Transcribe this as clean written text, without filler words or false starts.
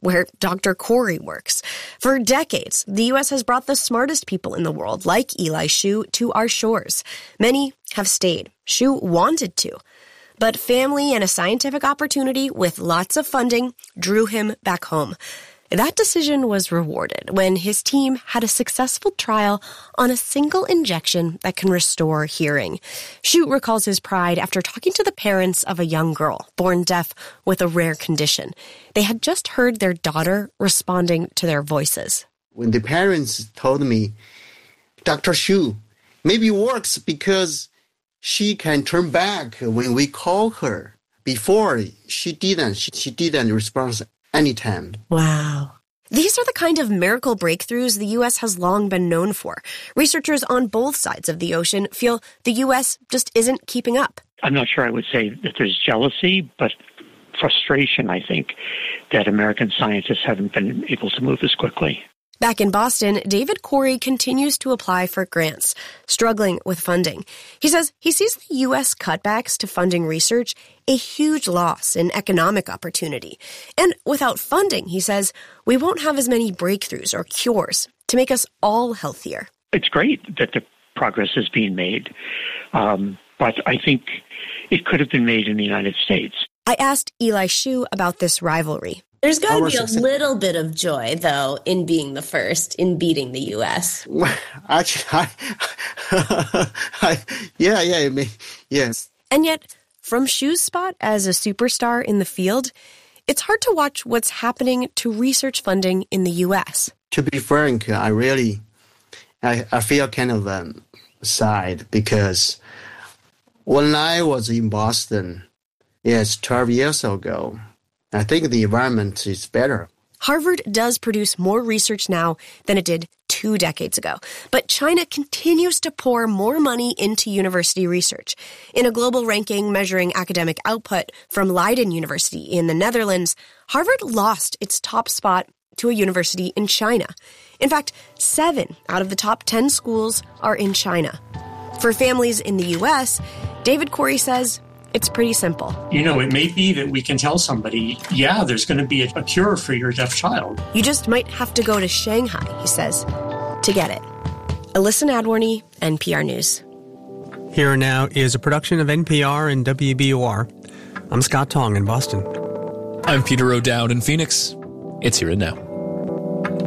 where Dr. Corey works. For decades, the U.S. has brought the smartest people in the world, like Eli Hsu, to our shores. Many have stayed. Hsu wanted to. But family and a scientific opportunity with lots of funding drew him back home. That decision was rewarded when his team had a successful trial on a single injection that can restore hearing. Hsu recalls his pride after talking to the parents of a young girl born deaf with a rare condition. They had just heard their daughter responding to their voices. When the parents told me, Dr. Hsu, maybe it works because she can turn back when we call her. Before, she didn't respond anytime. Wow. These are the kind of miracle breakthroughs the U.S. has long been known for. Researchers on both sides of the ocean feel the U.S. just isn't keeping up. I'm not sure I would say that there's jealousy, but frustration, I think, that American scientists haven't been able to move as quickly. Back in Boston, David Corey continues to apply for grants, struggling with funding. He says he sees the U.S. cutbacks to funding research a huge loss in economic opportunity. And without funding, he says, we won't have as many breakthroughs or cures to make us all healthier. It's great that the progress is being made, but I think it could have been made in the United States. I asked Eli Hsu about this rivalry. There's got to be a little bit of joy, though, in being the first, in beating the U.S. Well, actually, yes. And yet, from Hsu's spot as a superstar in the field, it's hard to watch what's happening to research funding in the U.S. To be frank, I feel kind of sad because when I was in Boston, 12 years ago, I think the environment is better. Harvard does produce more research now than it did 2 decades ago. But China continues to pour more money into university research. In a global ranking measuring academic output from Leiden University in the Netherlands, Harvard lost its top spot to a university in China. In fact, 7 out of the top 10 schools are in China. For families in the U.S., David Corey says it's pretty simple. It may be that we can tell somebody, there's going to be a cure for your deaf child. You just might have to go to Shanghai, he says, to get it. Alyssa Nadworny, NPR News. Here Now is a production of NPR and WBUR. I'm Scott Tong in Boston. I'm Peter O'Dowd in Phoenix. It's Here and Now.